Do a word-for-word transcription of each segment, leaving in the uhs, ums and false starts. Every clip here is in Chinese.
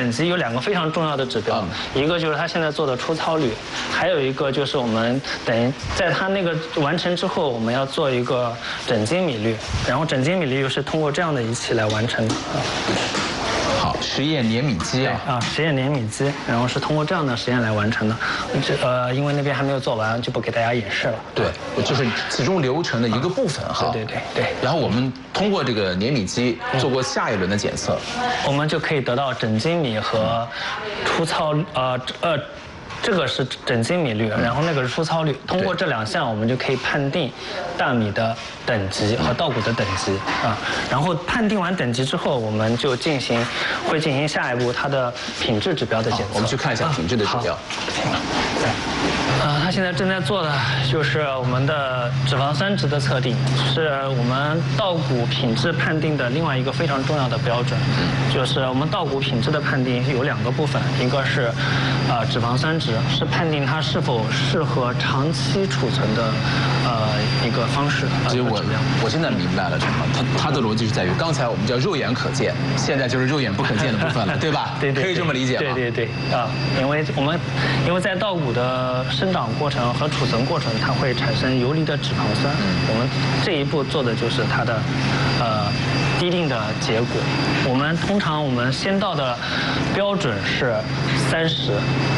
等级有两个非常重要的指标，一个就是它现在做的出操率，还有一个就是我们等于在它那个完成之后，我们要做一个整精米率，然后整精米率又是通过这样的仪器来完成的。 好，实验碾米机啊， 啊，实验碾米机，然后是通过这样的实验来完成的。这呃，因为那边还没有做完，就不给大家演示了。 对，就是其中流程的一个部分哈。 对对对对。 然后我们通过这个碾米机做过下一轮的检测， 我们就可以得到整精米和出操呃呃。这个是整精米率，然后那个是出操率。通过这两项，我们就可以判定大米的等级和稻谷的等级啊。然后判定完等级之后，我们就进行会进行下一步它的品质指标的检测。 我们去看一下品质的指标。 呃，他现在正在做的就是我们的脂肪酸值的测定，是我们稻谷品质判定的另外一个非常重要的标准。就是我们稻谷品质的判定有两个部分，一个是呃脂肪酸值，是判定它是否适合长期储存的呃一个方式。 所以我我现在明白了，陈航，他他的逻辑是在于，刚才我们叫肉眼可见，现在就是肉眼不可见的部分了，对吧？ 对对， 可以这么理解吗？ 对对对啊，因为我们因为在稻谷的生长过程和储存过程，它会产生游离的脂肪酸。我们这一步做的就是它的呃滴定的结果。我们通常我们先到的标准是三十。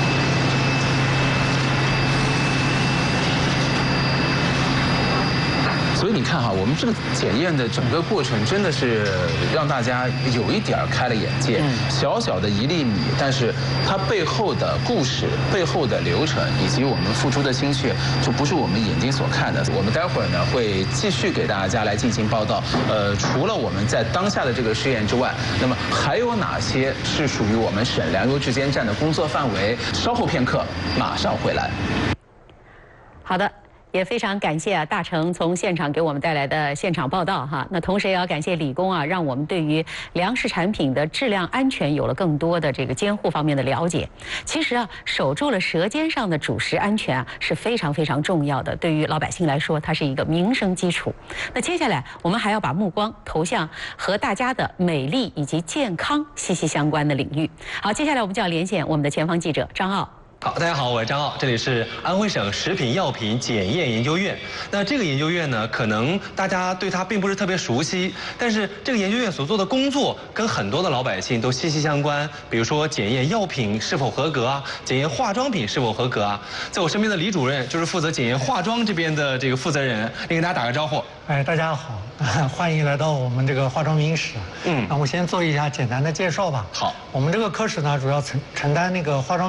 所以你看哈，我们这个检验的整个过程真的是让大家有一点开了眼界。小小的一粒米，但是它背后的故事、背后的流程，以及我们付出的心血，就不是我们眼睛所看的。我们待会儿呢会继续给大家来进行报道。呃，除了我们在当下的这个试验之外，那么还有哪些是属于我们省粮油质监站的工作范围？稍后片刻马上回来。 好的。也非常感谢啊，大成从现场给我们带来的现场报道哈。那同时也要感谢理工啊，让我们对于粮食产品的质量安全有了更多的这个监护方面的了解。其实啊，守住了舌尖上的主食安全啊是非常非常重要的，对于老百姓来说，它是一个民生基础。那接下来我们还要把目光投向和大家的美丽以及健康息息相关的领域。好，接下来我们就要连线我们的前方记者张傲。 好，大家好，我是张傲，这里是安徽省食品药品检验研究院。那这个研究院呢，可能大家对它并不是特别熟悉，但是这个研究院所做的工作跟很多的老百姓都息息相关。比如说检验药品是否合格啊，检验化妆品是否合格啊。在我身边的李主任就是负责检验化妆这边的这个负责人，你给大家打个招呼。 哎，大家好，欢迎来到我们这个化妆品室。嗯，那我先做一下简单的介绍吧。 好， 我们这个科室呢，主要承承担那个化妆